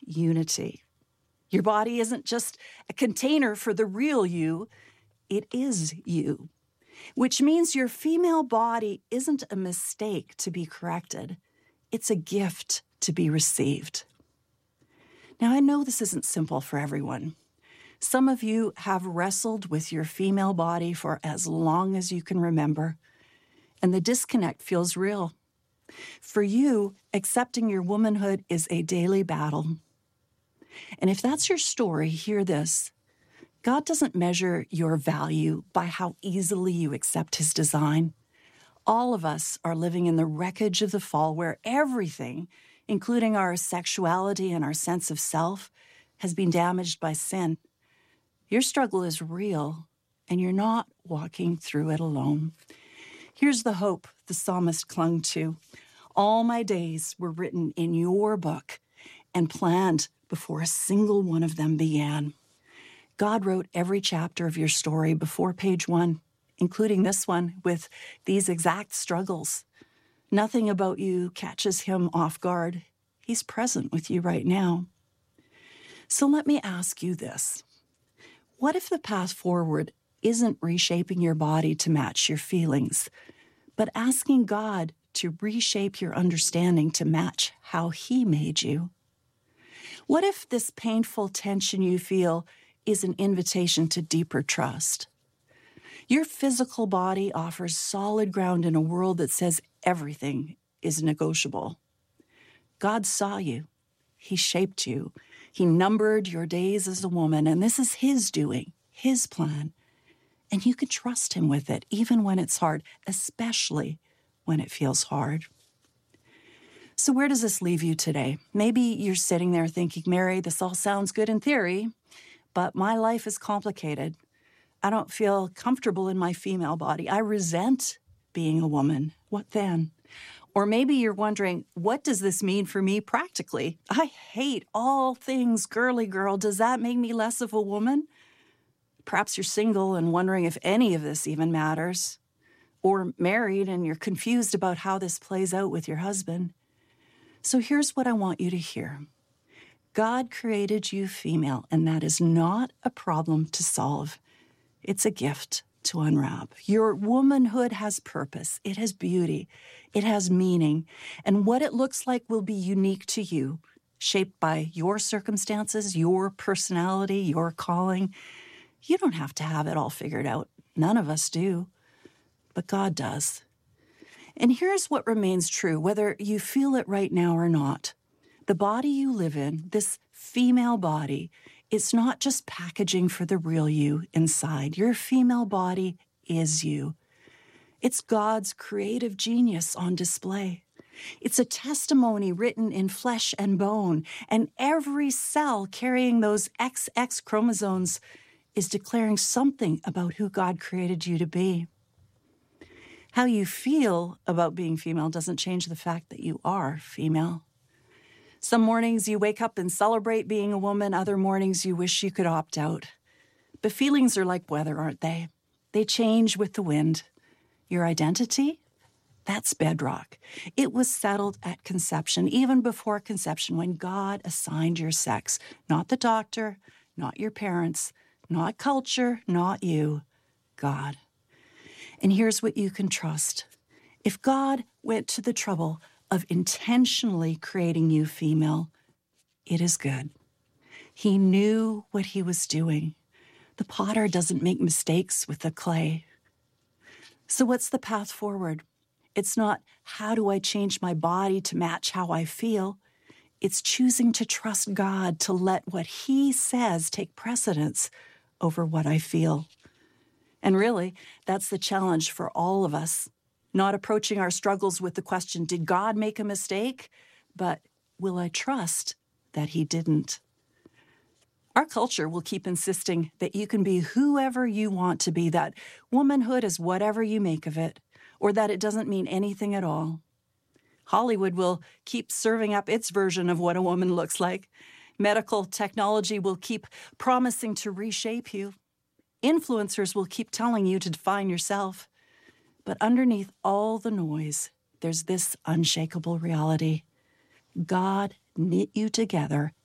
unity. Your body isn't just a container for the real you, it is you. Which means your female body isn't a mistake to be corrected. It's a gift to be received. Now, I know this isn't simple for everyone. Some of you have wrestled with your female body for as long as you can remember, and the disconnect feels real. For you, accepting your womanhood is a daily battle. And if that's your story, hear this. God doesn't measure your value by how easily you accept his design. All of us are living in the wreckage of the fall where everything, including our sexuality and our sense of self, has been damaged by sin. Your struggle is real, and you're not walking through it alone. Here's the hope the psalmist clung to. All my days were written in your book and planned before a single one of them began. God wrote every chapter of your story before page 1, including this one with these exact struggles. Nothing about you catches him off guard. He's present with you right now. So let me ask you this. What if the path forward isn't reshaping your body to match your feelings, but asking God to reshape your understanding to match how he made you? What if this painful tension you feel is an invitation to deeper trust? Your physical body offers solid ground in a world that says everything is negotiable. God saw you. He shaped you. He numbered your days as a woman, and this is his doing, his plan. And you can trust him with it, even when it's hard, especially when it feels hard. So where does this leave you today? Maybe you're sitting there thinking, Mary, this all sounds good in theory, but my life is complicated. I don't feel comfortable in my female body. I resent being a woman. What then? Or maybe you're wondering, what does this mean for me practically? I hate all things girly girl. Does that make me less of a woman? Perhaps you're single and wondering if any of this even matters. Or married and you're confused about how this plays out with your husband. So here's what I want you to hear. God created you female, and that is not a problem to solve. It's a gift to unwrap. Your womanhood has purpose. It has beauty. It has meaning. And what it looks like will be unique to you, shaped by your circumstances, your personality, your calling. You don't have to have it all figured out. None of us do. But God does. And here's what remains true, whether you feel it right now or not. The body you live in, this female body, it's not just packaging for the real you inside. Your female body is you. It's God's creative genius on display. It's a testimony written in flesh and bone, and every cell carrying those XX chromosomes is declaring something about who God created you to be. How you feel about being female doesn't change the fact that you are female. Some mornings you wake up and celebrate being a woman. Other mornings you wish you could opt out. But feelings are like weather, aren't they? They change with the wind. Your identity? That's bedrock. It was settled at conception, even before conception, when God assigned your sex. Not the doctor, not your parents, not culture, not you. God. And here's what you can trust. If God went to the trouble of intentionally creating you female, it is good. He knew what he was doing. The potter doesn't make mistakes with the clay. So what's the path forward? It's not, how do I change my body to match how I feel? It's choosing to trust God to let what he says take precedence over what I feel. And really, that's the challenge for all of us. Not approaching our struggles with the question, did God make a mistake? But will I trust that he didn't? Our culture will keep insisting that you can be whoever you want to be, that womanhood is whatever you make of it, or that it doesn't mean anything at all. Hollywood will keep serving up its version of what a woman looks like. Medical technology will keep promising to reshape you. Influencers will keep telling you to define yourself. But underneath all the noise, there's this unshakable reality. God knit you together